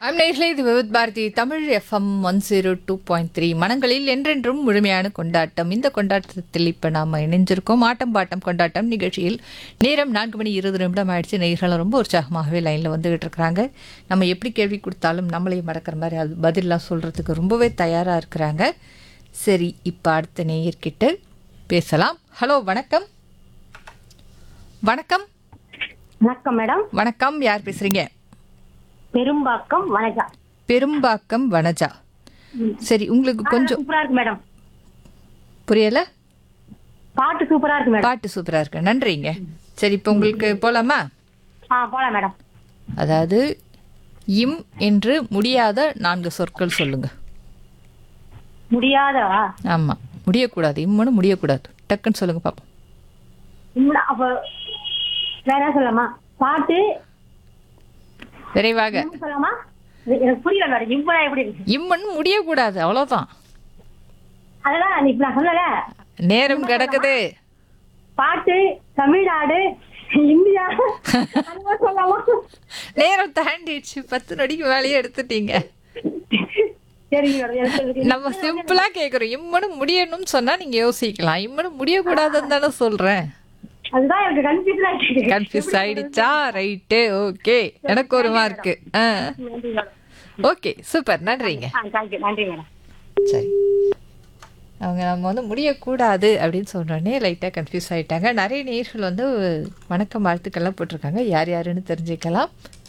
நேயர்களே, இது விவித் பாரதி தமிழ் எஃப்எம் 102.3 மனங்களில் என்றென்றும் முழுமையான கொண்டாட்டம். இந்த கொண்டாட்டத்தில் இப்போ நாம் இணைஞ்சிருக்கோம். ஆட்டம் பாட்டம் கொண்டாட்டம் நிகழ்ச்சியில் நேரம் 4:20 ஆயிடுச்சு. நேயர்களும் ரொம்ப உற்சாகமாகவே லைனில் வந்துகிட்டு இருக்கிறாங்க. நம்ம எப்படி கேள்வி கொடுத்தாலும் நம்மளையும் மறக்கிற மாதிரி அது பதிலாக சொல்கிறதுக்கு ரொம்பவே தயாராக இருக்கிறாங்க. சரி, இப்போ அடுத்த நேயர்கிட்ட பேசலாம். ஹலோ, வணக்கம். வணக்கம். வணக்கம் மேடம். வணக்கம், யார் பேசுகிறீங்க? பெரும்பாக்கம் வனஜா. பெரும்பாக்கம் வனஜா. சரி, உங்களுக்கு கொஞ்சம் சூப்பரா இருக்கு மேடம். புரியல? பாட்டு சூப்பரா இருக்கு மேடம். பாட்டு சூப்பரா இருக்கு, நன்றிங்க. சரி, இப்போ உங்களுக்கு போலாமா? போலாம் மேடம். அதாவது இம் என்று முடியாத 4 சொற்கள் சொல்லுங்க. முடியாதவா? ஆமா, முடியக்கூடாது. இம்முன்னு முடியக்கூடாது. டக்குன்னு சொல்லுங்க பாப்போம். அப்ப வேற என்ன சொல்லலாமா? பாட்டு விரைவாக. சொல்லலாமா? எனக்கு புரியல மேடம். இவ்வளோ எப்படி இருக்கு? இம்முன்னு முடியக்கூடாது, அவ்வளவுதான். அதெல்லாம் இப்ப நான் சொல்லல. நேரம் கிடக்குது. பாட்டு, தமிழ்நாடு, இந்தியா சொல்லலாமா? நேரம் தாண்டிடுச்சு. 10 நொடிக்கு மேலேயே எடுத்துட்டீங்க. சரிங்க மேடம். நம்ம சிம்பிளா கேக்குறோம். இம்முன்னு முடியணும்னு சொன்னா நீங்க யோசிக்கலாம். இம்முன்னு முடியக்கூடாதுன்னு தானே சொல்றேன். அதுதான் எனக்கு கன்ஃபியூஸ் ஆயிடுச்சா? Right, okay. எனக்கு ஒரு மார்க். ஓகே, சூப்பர், நன்றிங்க. நன்றி மேடம். சரி, அவங்க நம்ம வந்து முடியக்கூடாது அப்படின்னு சொல்கிறோன்னே லைட்டாக கன்ஃபியூஸ் ஆகிட்டாங்க. நிறைய நேயர்கள் வந்து வணக்கம் வாழ்த்துக்கள்லாம் போட்டிருக்காங்க. யார் யாருன்னு தெரிஞ்சுக்கலாம்.